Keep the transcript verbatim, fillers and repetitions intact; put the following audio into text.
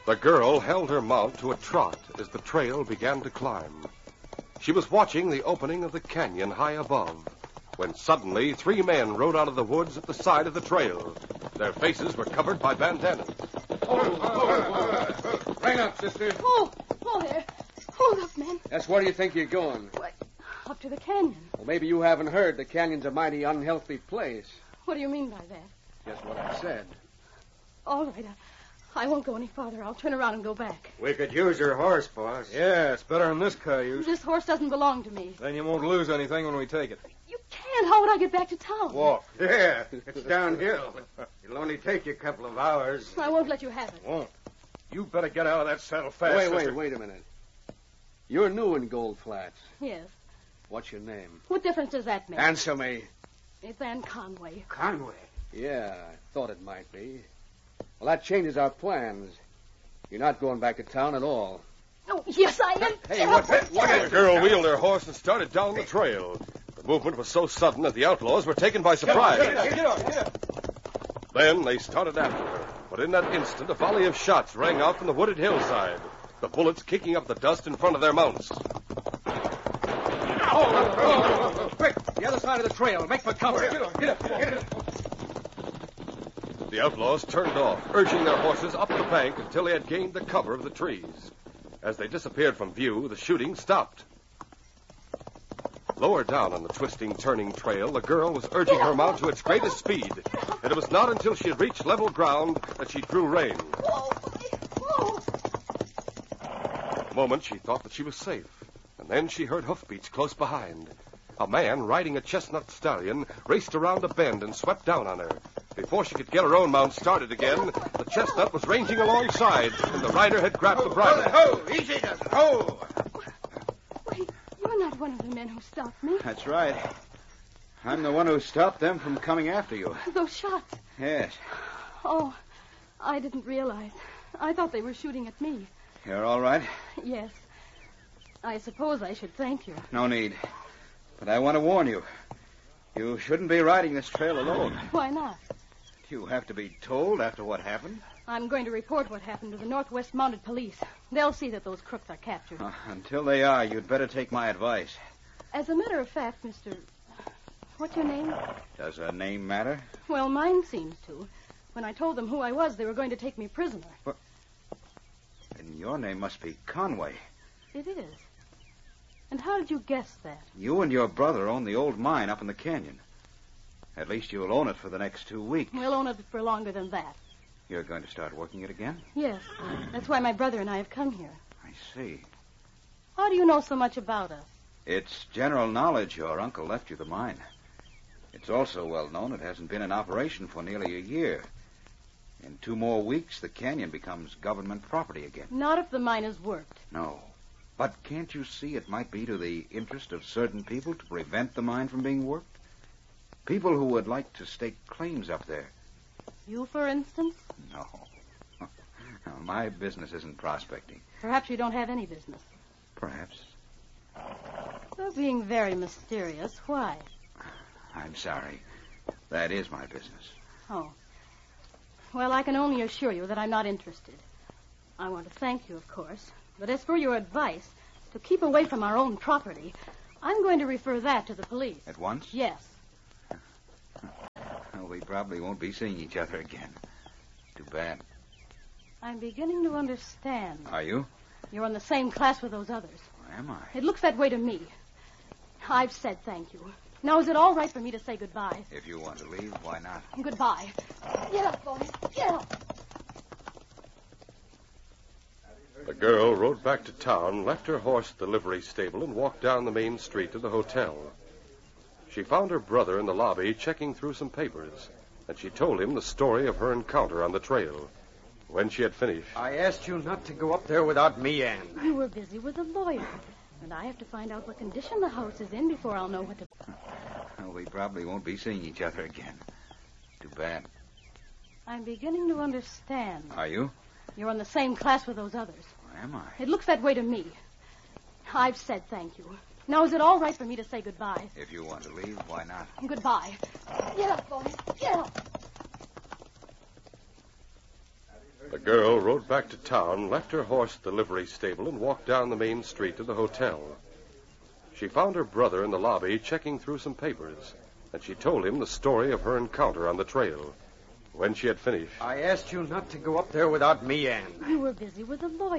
The girl held her mount to a trot as the trail began to climb. She was watching the opening of the canyon high above, when suddenly three men rode out of the woods at the side of the trail. Their faces were covered by bandanas. Oh, oh, oh, oh. Rein up, sister. Oh, oh there. Hold up, men. Yes, where do you think you're going? What? Up to the canyon. Well, maybe you haven't heard. The canyon's a mighty unhealthy place. What do you mean by that? Just what I said. All right, I, I won't go any farther. I'll turn around and go back. We could use your horse, boss. Yeah, it's better than this cayuse. This horse doesn't belong to me. Then you won't lose anything when we take it. You can't. How would I get back to town? Walk. Yeah, it's downhill. It'll only take you a couple of hours. I won't let you have it. Won't. You better get out of that saddle fast, Wait, sister. wait, wait a minute. You're new in Gold Flats. Yes. What's your name? What difference does that make? Answer me. It's Ann Conway. Conway. Yeah, I thought it might be. Well, that changes our plans. You're not going back to town at all. Oh, yes, I am. Hey, what, what, what The girl wheeled her horse and started down the trail. The movement was so sudden that the outlaws were taken by surprise. Get on, get on, get on. Then they started after her. But in that instant, a volley of shots rang out from the wooded hillside, the bullets kicking up the dust in front of their mounts. Oh, oh, oh, oh, quick! The other side of the trail. Make for cover. Get on, get up, get up. The outlaws turned off, urging their horses up the bank until they had gained the cover of the trees. As they disappeared from view, the shooting stopped. Lower down on the twisting, turning trail, the girl was urging her mount to its greatest speed. And it was not until she had reached level ground that she drew rein. Oh, oh. For a moment, she thought that she was safe. And then she heard hoofbeats close behind. A man riding a chestnut stallion raced around a bend and swept down on her. Before she could get her own mount started again, the chestnut was ranging alongside, and the rider had grabbed the bridle. Ho, ho, easy does it. Ho! Wait, you're not one of the men who stopped me. That's right. I'm the one who stopped them from coming after you. Those shots. Yes. Oh, I didn't realize. I thought they were shooting at me. You're all right? Yes. I suppose I should thank you. No need. But I want to warn you. You shouldn't be riding this trail alone. Why not? You have to be told after what happened. I'm going to report what happened to the Northwest Mounted Police. They'll see that those crooks are captured. Uh, until they are, you'd better take my advice. As a matter of fact, Mister... What's your name? Does a name matter? Well, mine seems to. When I told them who I was, they were going to take me prisoner. What? Then your name must be Conway. It is. And how did you guess that? You and your brother own the old mine up in the canyon. At least you'll own it for the next two weeks. We'll own it for longer than that. You're going to start working it again? Yes. That's why my brother and I have come here. I see. How do you know so much about us? It's general knowledge your uncle left you the mine. It's also well known it hasn't been in operation for nearly a year. In two more weeks, the canyon becomes government property again. Not if the mine is worked. No. But can't you see it might be to the interest of certain people to prevent the mine from being worked? People who would like to stake claims up there. You, for instance? No. No, my business isn't prospecting. Perhaps you don't have any business. Perhaps. You're being very mysterious. Why? I'm sorry. That is my business. Oh. Well, I can only assure you that I'm not interested. I want to thank you, of course. But as for your advice, to keep away from our own property, I'm going to refer that to the police. At once? Yes. Well, we probably won't be seeing each other again. Too bad. I'm beginning to understand. Are you? You're in the same class with those others. Am I? It looks that way to me. I've said thank you. Now, is it all right for me to say goodbye? If you want to leave, why not? Goodbye. Get up, boys. Get up. The girl rode back to town, left her horse at the livery stable, and walked down the main street to the hotel. She found her brother in the lobby checking through some papers, and she told him the story of her encounter on the trail. When she had finished... I asked you not to go up there without me, Ann. You were busy with a lawyer, and I have to find out what condition the house is in before I'll know what to... Well, we probably won't be seeing each other again. Too bad. I'm beginning to understand. Are you? You're in the same class with those others. Am I? It looks that way to me. I've said thank you. Now, is it all right for me to say goodbye? If you want to leave, why not? Goodbye. Get up, boys. Get up. The girl rode back to town, left her horse at the livery stable, and walked down the main street to the hotel. She found her brother in the lobby checking through some papers, and she told him the story of her encounter on the trail. When she had finished... I asked you not to go up there without me, Anne. You were busy with the lawyer.